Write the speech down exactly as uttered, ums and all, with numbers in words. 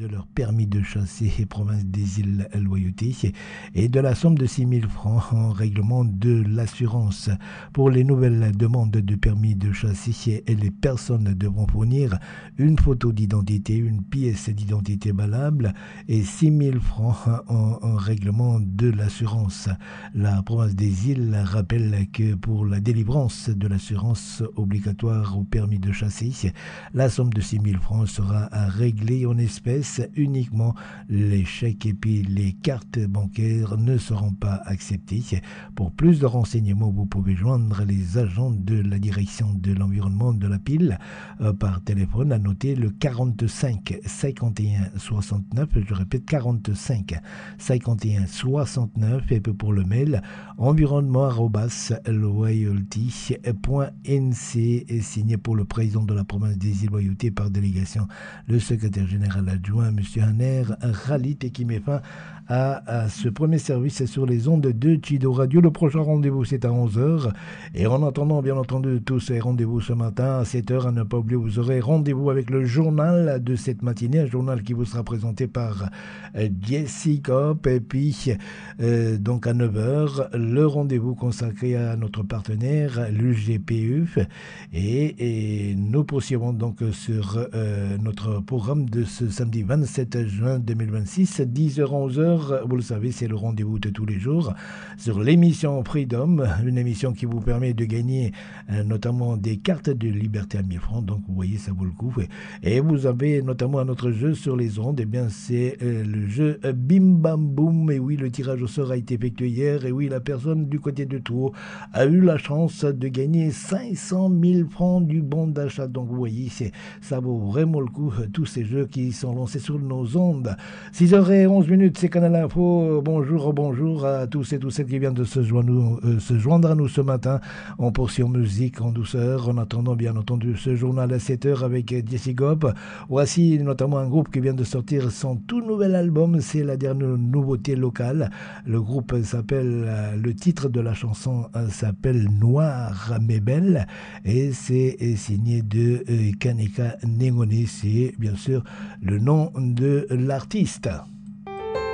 de leur permis de chasser province des îles Loyauté et de la somme de six mille francs en règlement de l'assurance. Pour les nouvelles demandes de permis de chasser, les personnes devront fournir une photo d'identité, une pièce d'identité valable et six mille francs en, en règlement de l'assurance. La province des îles rappelle que pour la délivrance de l'assurance obligatoire au permis de chasser, la somme de six mille francs sera réglée en espèces uniquement. Les chèques et puis les cartes bancaires ne seront pas acceptés. Pour plus de renseignements, vous pouvez joindre les agents de la direction de l'environnement de la pile euh, par téléphone à noter le quarante-cinq cinquante et un soixante-neuf, je répète quarante-cinq cinquante et un soixante-neuf, et puis pour le mail environnement arobase loyalty point n c, signé pour le président de la province des îles Loyauté par délégation le secrétaire général adjoint M. Haner Khalit, et qui met fin à, à ce premier service sur les ondes de Chido Radio. Le prochain rendez-vous c'est à onze heures, et en attendant bien entendu tous ces rendez-vous ce matin à sept heures, à ne pas oublier, vous aurez rendez-vous avec le journal de cette matinée, un journal qui vous sera présenté par euh, Jessie Cop, et puis euh, donc à neuf heures le rendez-vous consacré à notre partenaire l'U G P U F, et, et nous poursuivons donc sur euh, notre programme de ce samedi vingt-sept juin deux mille vingt-six, dix heures à onze heures, vous le savez, c'est le rendez-vous de tous les jours sur l'émission Freedom, une émission qui vous permet de gagner euh, notamment des cartes de liberté à mille francs, donc vous voyez, ça vaut le coup. Et vous avez notamment un autre jeu sur les ondes, et eh bien c'est euh, le jeu euh, Bim Bam Boom, et oui, le tirage au sort a été effectué hier, et oui, la personne du côté de Tours a eu la chance de gagner cinq cent mille francs du bon d'achat, donc vous voyez, c'est, ça vaut vraiment le coup, euh, tous ces jeux qui sont lancés sur nos ondes. six heures onze minutes, c'est Canal Info, bonjour, bonjour à tous et toutes celles qui viennent de se joindre, euh, se joindre à nous ce matin. On poursuit en musique en douceur, en attendant bien entendu ce journal à sept heures avec Jessie Gop. Voici notamment un groupe qui vient de sortir son tout nouvel album, c'est la dernière nouveauté locale. Le groupe s'appelle, le titre de la chanson s'appelle Noir mais belle, et c'est signé de Kaneka Nengone, c'est bien sûr le nom de l'artiste.